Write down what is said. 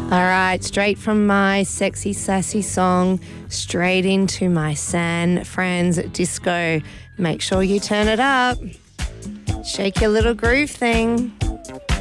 All right, straight from my sexy, sassy song, straight into my San Fran's disco. Make sure you turn it up. Shake your little groove thing.